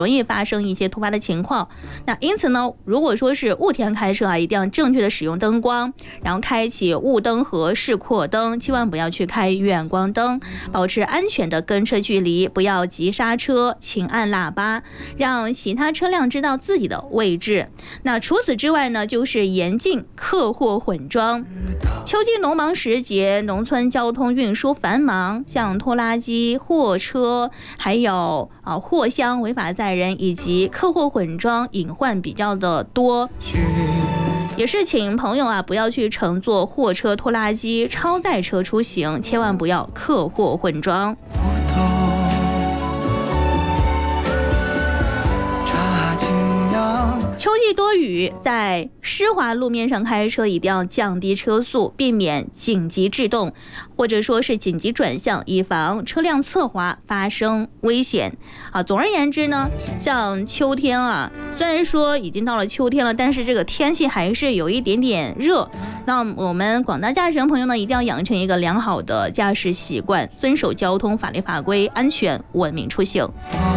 容易发生一些突发的情况。那因此呢，如果说是雾天开车啊，一定要正确的使用灯光，然后开启雾灯和示廓灯，千万不要去开远光灯，保持安全的跟车距离，不要急刹车，请按喇叭，让其他车辆知道自己的位置。那除此之外呢，就是严禁客货混装。秋季农忙时节，农村交通运输繁忙，像拖拉机、货车，还有货箱违法载人以及客货混装隐患比较的多，也是请朋友不要去乘坐货车、拖拉机、超载车出行，千万不要客货混装。秋季多雨，在湿滑路面上开车一定要降低车速，避免紧急制动或者说是紧急转向，以防车辆侧滑发生危险。总而言之呢，像秋天虽然说已经到了秋天了，但是这个天气还是有一点点热。那我们广大驾驶人朋友呢，一定要养成一个良好的驾驶习惯，遵守交通法律法规，安全文明出行。